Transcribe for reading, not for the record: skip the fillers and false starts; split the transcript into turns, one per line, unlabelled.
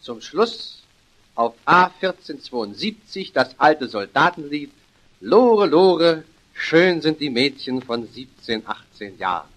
zum Schluss auf A1472 das alte Soldatenlied Lore, Lore, schön sind die Mädchen von 17, 18 Jahren.